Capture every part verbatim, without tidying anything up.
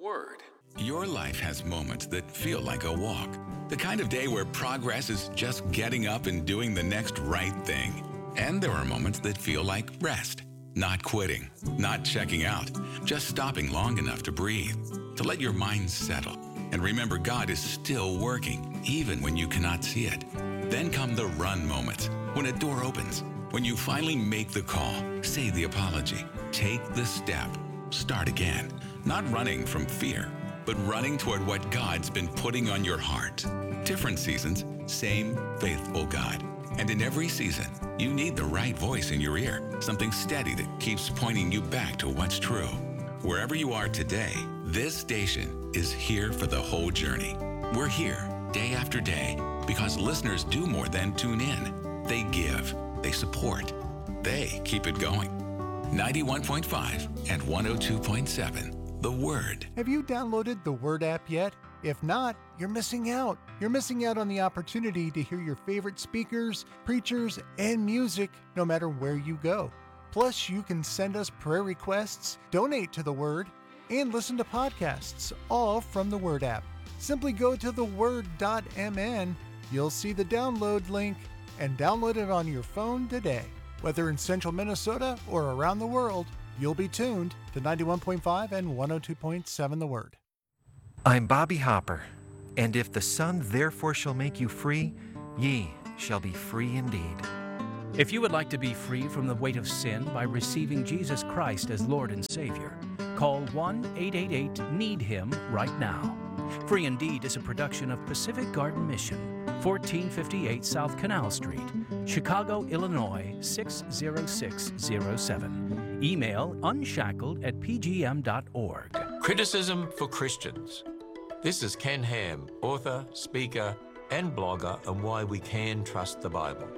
Word. Your life has moments that feel like a walk. The kind of day where progress is just getting up and doing the next right thing. And there are moments that feel like rest. Not quitting, not checking out, just stopping long enough to breathe, to let your mind settle. And remember, God is still working, even when you cannot see it. Then come the run moments, when a door opens, when you finally make the call, say the apology, take the step, start again. Not running from fear, but running toward what God's been putting on your heart. Different seasons, same faithful God. And in every season, you need the right voice in your ear, something steady that keeps pointing you back to what's true. Wherever you are today, this station is here for the whole journey. We're here day after day because listeners do more than tune in. They give, they support, they keep it going. ninety-one point five and one oh two point seven, The Word. Have you downloaded the Word app yet? If not, you're missing out. You're missing out on the opportunity to hear your favorite speakers, preachers, and music no matter where you go. Plus, you can send us prayer requests, donate to the Word, and listen to podcasts, all from the Word app. Simply go to the word dot m n. You'll see the download link and download it on your phone today. Whether in central Minnesota or around the world, you'll be tuned to ninety-one point five and one oh two point seven The Word. I'm Bobby Hopper, and if the Son therefore shall make you free, ye shall be free indeed. If you would like to be free from the weight of sin by receiving Jesus Christ as Lord and Savior, call one eight eight eight need him right now. Free Indeed is a production of Pacific Garden Mission, fourteen fifty-eight South Canal Street, Chicago, Illinois six zero six zero seven. Email unshackled at p g m dot org. Criticism for Christians. This is Ken Ham, author, speaker, and blogger on why we can trust the Bible.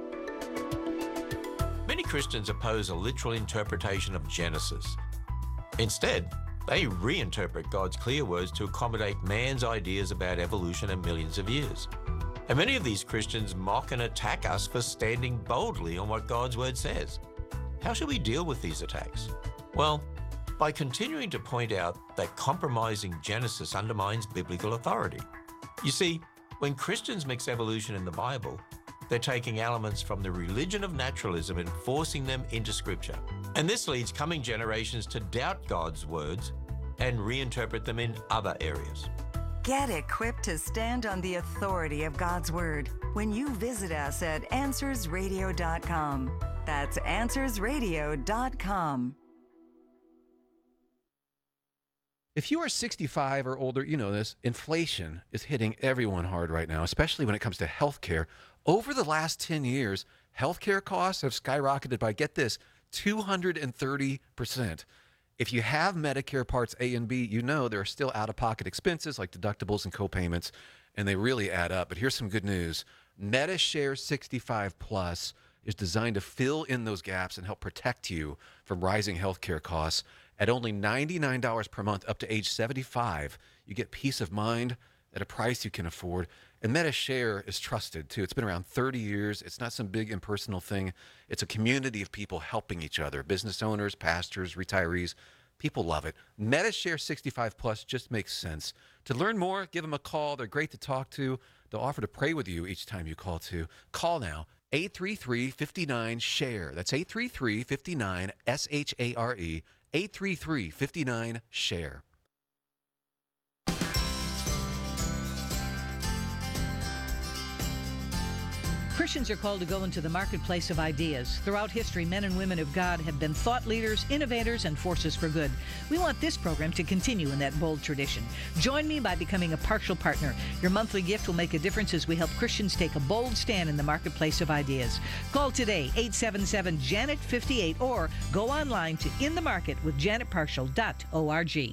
Many Christians oppose a literal interpretation of Genesis. Instead, they reinterpret God's clear words to accommodate man's ideas about evolution and millions of years. And many of these Christians mock and attack us for standing boldly on what God's word says. How should we deal with these attacks? Well, by continuing to point out that compromising Genesis undermines biblical authority. You see, when Christians mix evolution in the Bible, they're taking elements from the religion of naturalism and forcing them into Scripture. And this leads coming generations to doubt God's words and reinterpret them in other areas. Get equipped to stand on the authority of God's Word when you visit us at answers radio dot com. That's answers radio dot com. If you are sixty-five or older, you know this, inflation is hitting everyone hard right now, especially when it comes to health care. Over the last ten years, healthcare costs have skyrocketed by, get this, two hundred thirty percent. If you have Medicare Parts A and B, you know there are still out-of-pocket expenses like deductibles and copayments, and they really add up. But here's some good news. MediShare sixty-five Plus is designed to fill in those gaps and help protect you from rising healthcare costs. At only ninety-nine dollars per month up to age seventy-five, you get peace of mind at a price you can afford. And MediShare is trusted, too. It's been around thirty years. It's not some big impersonal thing. It's a community of people helping each other, business owners, pastors, retirees. People love it. MediShare sixty-five Plus just makes sense. To learn more, give them a call. They're great to talk to. They'll offer to pray with you each time you call, too. Call now, eight three three, five nine, S H A R E. That's eight three three, five nine, S H A R E, eight three three, five nine, S H A R E. Christians are called to go into the marketplace of ideas. Throughout history, men and women of God have been thought leaders, innovators, and forces for good. We want this program to continue in that bold tradition. Join me by becoming a partial partner. Your monthly gift will make a difference as we help Christians take a bold stand in the marketplace of ideas. Call today, eight seven seven, Janet fifty-eight, or go online to in the market with janet partial dot org.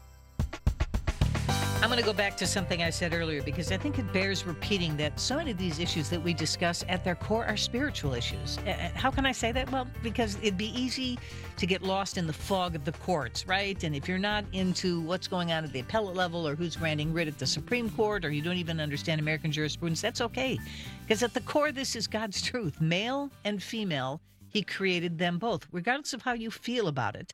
I'm going to go back to something I said earlier because I think it bears repeating that so many of these issues that we discuss at their core are spiritual issues. Uh, how can I say that? Well, because it'd be easy to get lost in the fog of the courts, right? And if you're not into what's going on at the appellate level or who's granting writ at the Supreme Court, or you don't even understand American jurisprudence, that's okay. Because at the core, this is God's truth. Male and female, He created them both, regardless of how you feel about it.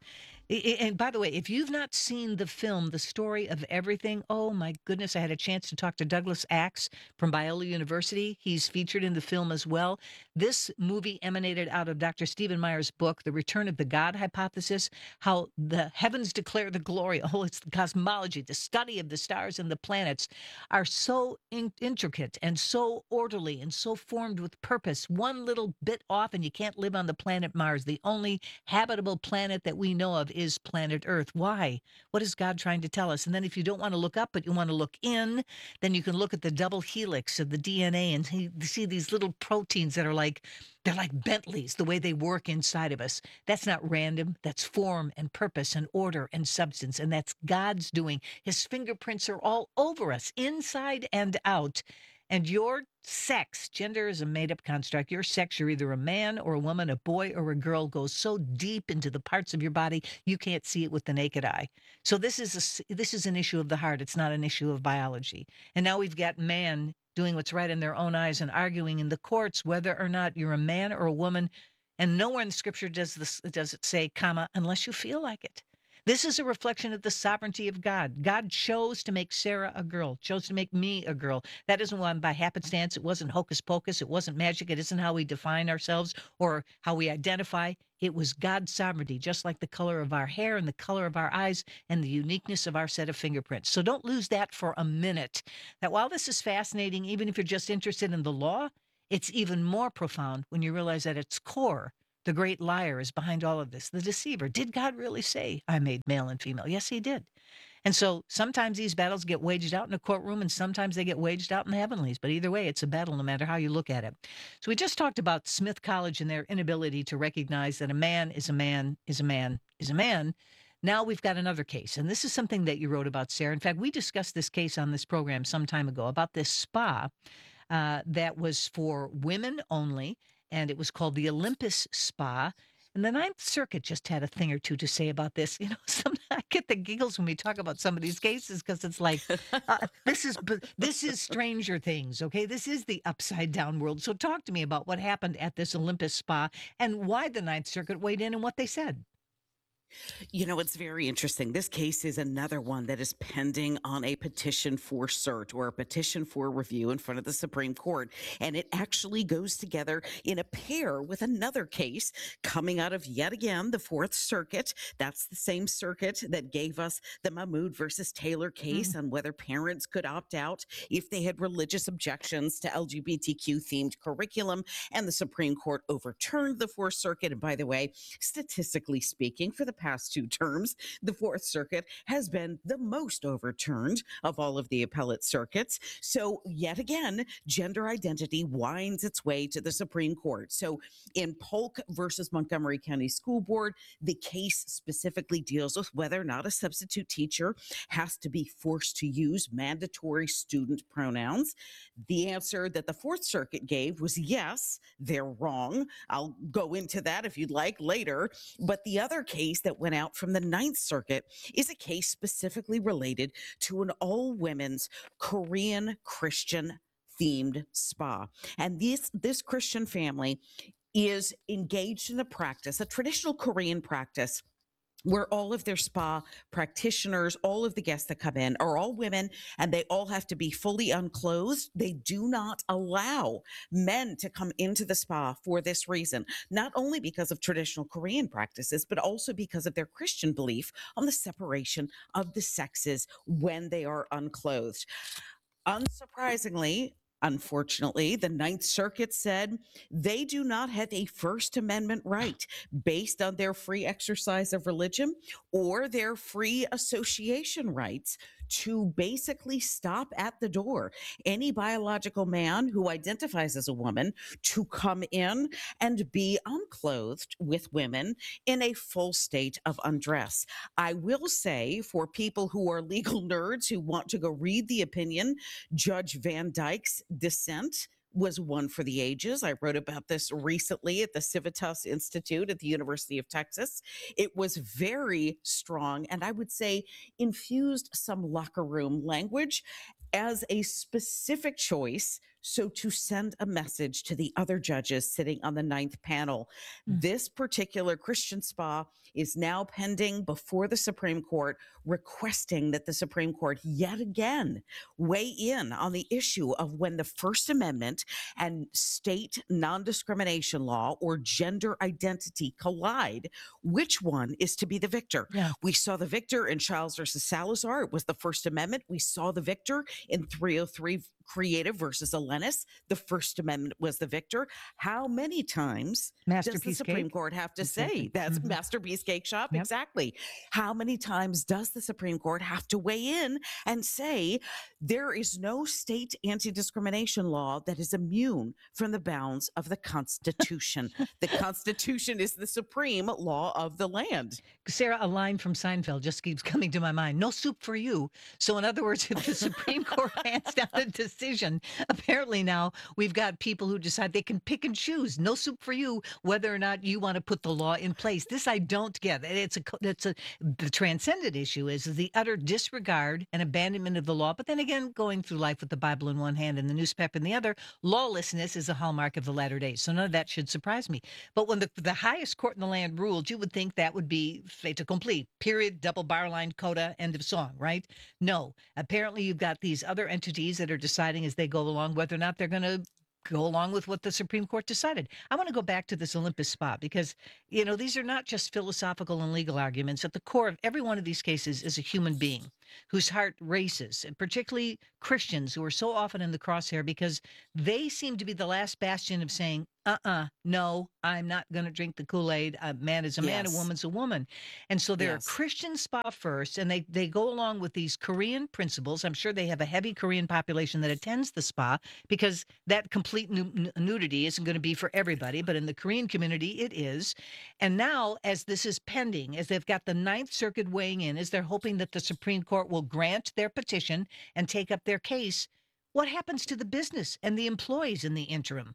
I- And by the way, if you've not seen the film, The Story of Everything, oh my goodness, I had a chance to talk to Douglas Axe from Biola University. He's featured in the film as well. This movie emanated out of Doctor Stephen Meyer's book, The Return of the God Hypothesis, how the heavens declare the glory. Oh, it's the cosmology, the study of the stars and the planets are so in- intricate and so orderly and so formed with purpose. One little bit off and you can't live on the planet Mars. The only habitable planet that we know of is planet Earth. Why? What is God trying to tell us? And then if you don't want to look up, but you want to look in, then you can look at the double helix of the D N A and see, see these little proteins that are like, they're like Bentleys, the way they work inside of us. That's not random. That's form and purpose and order and substance. And that's God's doing. His fingerprints are all over us, inside and out. And your sex, gender is a made-up construct. Your sex, you're either a man or a woman, a boy or a girl, goes so deep into the parts of your body you can't see it with the naked eye. So this is a, this is an issue of the heart. It's not an issue of biology. And now we've got man doing what's right in their own eyes and arguing in the courts whether or not you're a man or a woman. And nowhere in the scripture does this does it say, comma, unless you feel like it. This is a reflection of the sovereignty of God. God chose to make Sarah a girl, chose to make me a girl. That isn't one by happenstance. It wasn't hocus pocus. It wasn't magic. It isn't how we define ourselves or how we identify. It was God's sovereignty, just like the color of our hair and the color of our eyes and the uniqueness of our set of fingerprints. So don't lose that for a minute. That while this is fascinating, even if you're just interested in the law, it's even more profound when you realize at its core, the great liar is behind all of this, the deceiver. Did God really say, I made male and female? Yes, he did. And so sometimes these battles get waged out in a courtroom and sometimes they get waged out in the heavenlies. But either way, it's a battle no matter how you look at it. So we just talked about Smith College and their inability to recognize that a man is a man, is a man, is a man. Now we've got another case. And this is something that you wrote about, Sarah. In fact, we discussed this case on this program some time ago about this spa uh, that was for women only. And it was called the Olympus Spa. And the Ninth Circuit just had a thing or two to say about this. You know, some, I get the giggles when we talk about some of these cases because it's like, uh, this is this is Stranger Things, okay? This is the upside down world. So talk to me about what happened at this Olympus Spa and why the Ninth Circuit weighed in and what they said. You know, it's very interesting. This case is another one that is pending on a petition for cert or a petition for review in front of the Supreme Court. And it actually goes together in a pair with another case coming out of yet again the Fourth Circuit. That's the same circuit that gave us the Mahmoud versus Taylor case mm. on whether parents could opt out if they had religious objections to L G B T Q themed curriculum. And the Supreme Court overturned the Fourth Circuit. And by the way, statistically speaking, for the past two terms, the Fourth Circuit has been the most overturned of all of the appellate circuits. So yet again, gender identity winds its way to the Supreme Court. So in Polk versus Montgomery County School Board, the case specifically deals with whether or not a substitute teacher has to be forced to use mandatory student pronouns. The answer that the Fourth Circuit gave was yes, they're wrong. I'll go into that if you'd like later. But the other case that went out from the Ninth Circuit is a case specifically related to an all-women's Korean Christian themed spa. And this, this Christian family is engaged in a practice, a traditional Korean practice, where all of their spa practitioners, all of the guests that come in are all women and they all have to be fully unclothed. They do not allow men to come into the spa for this reason, not only because of traditional Korean practices, but also because of their Christian belief on the separation of the sexes when they are unclothed. Unsurprisingly, unfortunately, the Ninth Circuit said they do not have a First Amendment right based on their free exercise of religion or their free association rights to basically stop at the door any biological man who identifies as a woman to come in and be unclothed with women in a full state of undress. I will say, for people who are legal nerds who want to go read the opinion, Judge Van Dyke's dissent was one for the ages. I wrote about this recently at the Civitas Institute at the University of Texas. It was very strong, and I would say infused some locker room language as a specific choice So to send a message to the other judges sitting on the ninth panel, mm. this particular Christian spa is now pending before the Supreme Court, requesting that the Supreme Court yet again weigh in on the issue of when the First Amendment and state non-discrimination law or gender identity collide, which one is to be the victor? Yeah. We saw the victor in Childs versus Salazar. It was the First Amendment. We saw the victor in three oh three Creative versus Elenis. The First Amendment was the victor. How many times does the Supreme cake? Court have to Exactly. say that's mm-hmm. Masterpiece Cake Shop? Yep. Exactly. How many times does the Supreme Court have to weigh in and say there is no state anti-discrimination law that is immune from the bounds of the Constitution? The Constitution is the supreme law of the land. Sarah, a line from Seinfeld just keeps coming to my mind. No soup for you. So in other words, if the Supreme Court hands down a decision, apparently now we've got people who decide they can pick and choose. No soup for you, whether or not you want to put the law in place. This I don't get. It's a, it's a, the transcendent issue is the utter disregard and abandonment of the law. But then again, going through life with the Bible in one hand and the newspaper in the other, lawlessness is a hallmark of the latter days. So none of that should surprise me. But when the, the highest court in the land ruled, you would think that would be fait accompli, period, double bar line, coda, end of song, right? No. Apparently you've got these other entities that are deciding as they go along whether or not they're going to go along with what the Supreme Court decided. I want to go back to this Olympus Spa because, you know, these are not just philosophical and legal arguments. At the core of every one of these cases is a human being whose heart races, and particularly Christians who are so often in the crosshair because they seem to be the last bastion of saying, uh-uh, no, I'm not going to drink the Kool-Aid. A man is a man, Yes. a woman's a woman. And so they're Yes. a Christian spa first, and they, they go along with these Korean principles. I'm sure they have a heavy Korean population that attends the spa because that complete nu- nudity isn't going to be for everybody, but in the Korean community, it is. And now, as this is pending, as they've got the Ninth Circuit weighing in, as they're hoping that the Supreme Court will grant their petition and take up their case, what happens to the business and the employees in the interim?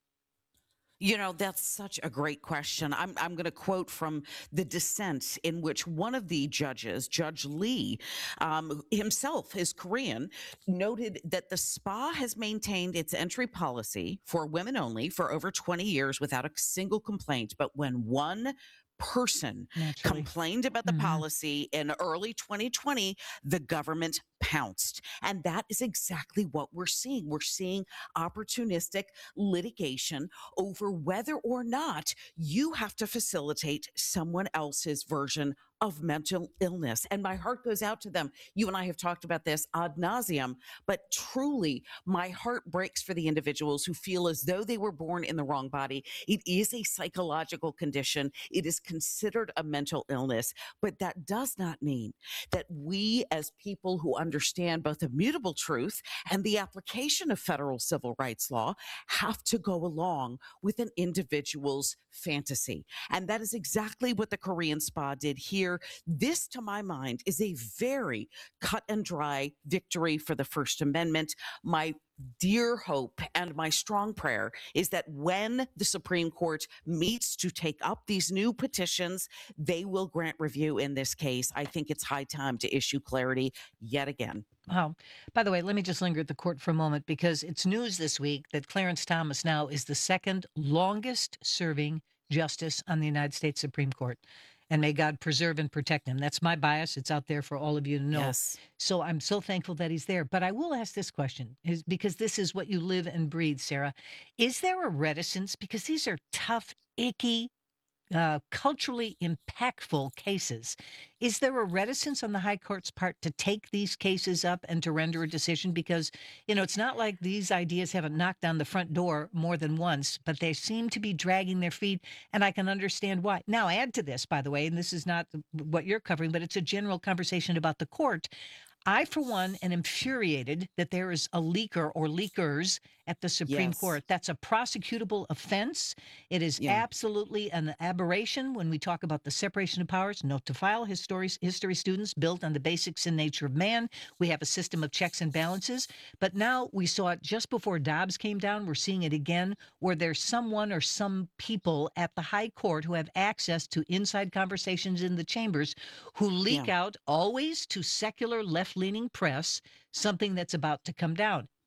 You know, that's such a great question. I'm, I'm going to quote from the dissent in which one of the judges, Judge Lee, um, himself is Korean, noted that the spa has maintained its entry policy for women only for over twenty years without a single complaint. But when one person Naturally. complained about the Mhm. policy in early twenty twenty, the government pounced. And that is exactly what we're seeing. We're seeing opportunistic litigation over whether or not you have to facilitate someone else's version of mental illness. And my heart goes out to them. You and I have talked about this ad nauseum, but truly my heart breaks for the individuals who feel as though they were born in the wrong body. It is a psychological condition. It is considered a mental illness, but that does not mean that we as people who understand both immutable truth and the application of federal civil rights law have to go along with an individual's fantasy. And that is exactly what the Korean spa did here. This, to my mind, is a very cut and dry victory for the First Amendment. My dear hope and my strong prayer is that when the Supreme Court meets to take up these new petitions, they will grant review in this case. I think it's high time to issue clarity yet again. Wow. By the way, let me just linger at the court for a moment because it's news this week that Clarence Thomas now is the second longest serving justice on the United States Supreme Court. And may God preserve and protect him. That's my bias. It's out there for all of you to know. Yes. So I'm so thankful that he's there. But I will ask this question, is because this is what you live and breathe, Sarah. Is there a reticence? Because these are tough, icky, uh, culturally impactful cases. Is there a reticence on the High Court's part to take these cases up and to render a decision? Because, you know, it's not like these ideas haven't knocked on the front door more than once, but they seem to be dragging their feet, and I can understand why. Now, add to this, by the way, and this is not what you're covering, but it's a general conversation about the court. I, for one, am infuriated that there is a leaker or leakers at the Supreme Yes. Court. That's a prosecutable offense. It is Yeah. absolutely an aberration when we talk about the separation of powers. Note to file, history, history students, built on the basics and nature of man. We have a system of checks and balances. But now we saw it just before Dobbs came down. We're seeing it again where there's someone or some people at the High Court who have access to inside conversations in the chambers who leak Yeah. out always to secular left-leaning press something that's about to come down.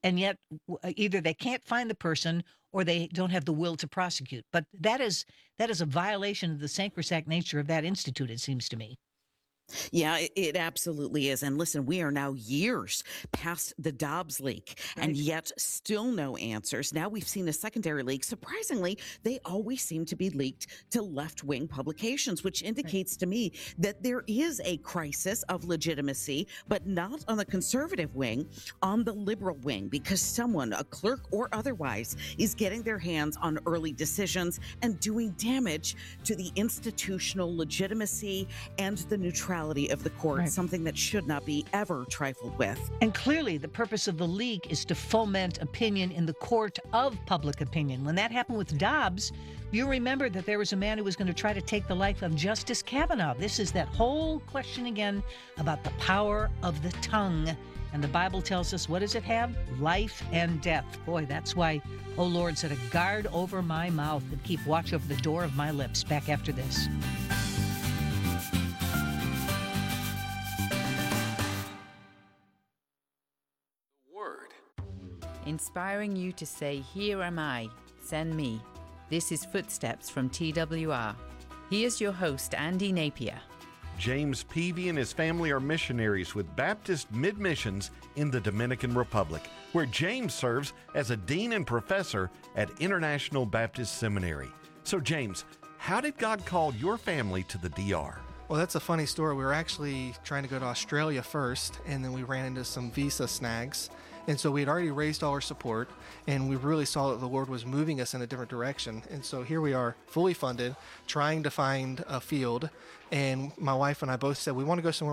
and yet w- either they can't find the person or they don't have the will to prosecute. But that is that is a violation of the sacrosanct nature of that institute, it seems to me. Yeah, it, it absolutely is. And listen, we are now years past the Dobbs leak, and Right. yet still no answers. Now we've seen a secondary leak. Surprisingly, they always seem to be leaked to left-wing publications, which indicates to me that there is a crisis of legitimacy, but not on the conservative wing, on the liberal wing, because someone, a clerk or otherwise, is getting their hands on early decisions and doing damage to the institutional legitimacy and the neutrality of the court, Right. something that should not be ever trifled with. And clearly, the purpose of the leak is to foment opinion in the court of public opinion. When that happened with Dobbs, you remember that there was a man who was going to try to take the life of Justice Kavanaugh. This is that whole question again about the power of the tongue. And the Bible tells us, what does it have? Life and death. Boy, that's why, oh Lord, set a guard over my mouth and keep watch over the door of my lips. Back after this. Inspiring you to say, "Here am I, send me." This is Footsteps from T W R. Here's your host, Andy Napier. James Peavy and his family are missionaries with Baptist Mid-Missions in the Dominican Republic, where James serves as a dean and professor at International Baptist Seminary. So James, how did God call your family to the D R? Well, that's a funny story. We were actually trying to go to Australia first, and then we ran into some visa snags. And so we had already raised all our support, and we really saw that the Lord was moving us in a different direction. And so here we are, fully funded, trying to find a field. And my wife and I both said, we want to go somewhere